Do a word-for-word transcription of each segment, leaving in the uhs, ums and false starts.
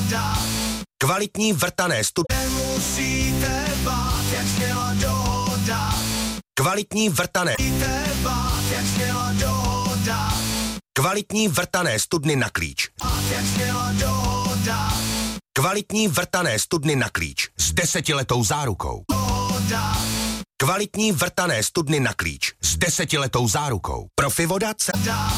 Kvalitní vrtané studny. Nemusíte bát, jak sněla dohoda. Kvalitní vrtané. Bát, jak sněla dohoda. Kvalitní vrtané studny na klíč. Bát, jak sněla dohoda. Kvalitní vrtané studny na klíč s desetiletou zárukou. Dohoda. Kvalitní vrtané studny na klíč s desetiletou zárukou. Profivoda C.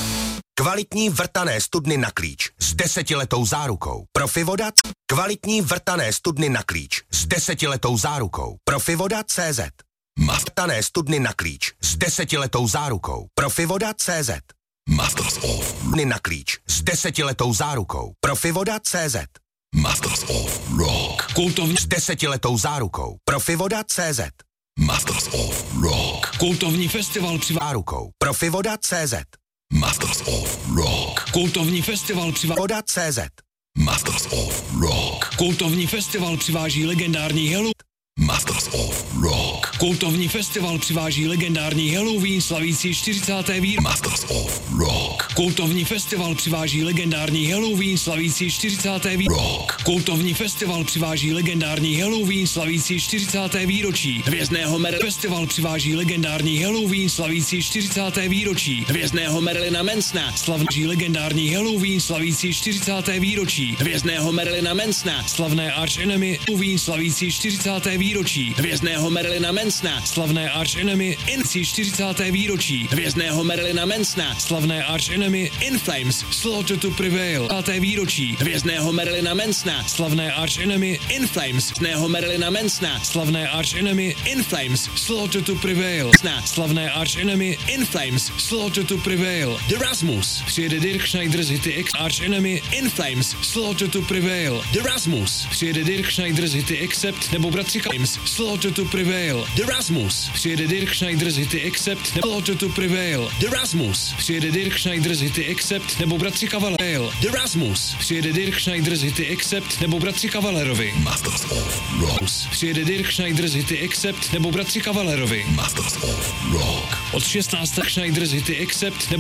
Kvalitní vrtané studny na klíč s desetiletou zárukou. Profivoda C. Kvalitní vrtané studny na klíč s desetiletou zárukou. Profivoda C Z. Vrtané studny na klíč s desetiletou zárukou. Profivoda C Z. Masters of Studny na klíč s desetiletou zárukou. Profivoda C Z. Masters of Rock. Kultovní s desetiletou zárukou. Profivoda C Z. Masters of Rock. Kultovní festival při zárukou. Profivoda C Z. Masters of Rock. Kultovní festival při Voda C Z. Masters of Rock. Kultovní festival přiváží legendární Helu. Masters of Rock. Kultovní festival přiváží legendární Halloween slavící čtyřicáté výročí. Masters of Rock. Kultovní festival přiváží legendární Halloween slavící čtyřicáté výročí. Kultovní festival přiváží legendární Halloween slavící čtyřicáté výročí. Hvězdného Merlina festival přiváží legendární Halloween slavící čtyřicáté výročí. Hvězdného Merlina Mansona slavný legendární Halloween slavící čtyřicáté výročí. Hvězdného Merlina Mansona slavné Arch Enemy Halloween slavící čtyřicáté výročí. Hvězdného Merlina Mansona slavné Arch Enemy In čtyřicáté výročí. Hvězdného Merlina Mansona slavné Arch Enemy In Flames Slaughter to Prevail páté výročí. Hvězdného Merlina Mansona slavné Arch Enemy In Flames. Hvězdného Merlina Mansona slavné Arch Enemy In Flames Slaughter to Prevail. Slavné Arch Enemy In Flames Slaughter to Prevail. The Rasmus přijede Dirk Schneider z hity X Arch Enemy In Flames Slaughter to Prevail. The Rasmus přijede Dirk Schneider z hity Accept nebo Bratři Flames Slaughter to Prevail. The Rasmus přijede Dirk Schneider z hity Accept nebo Slaughter to Prevail. The Rasmus přijede Dirk Schneider z hity Accept nebo Bratři Kavalerovi. The Rasmus přijede Dirk Schneider z hity Accept nebo Bratři Kavalerovi. Masters of Rock. Přijede Dirk Schneider z hity Accept nebo Bratři Kavalerovi. Masters of Rock. Od šestnáctého Schneider z hity Accept nebo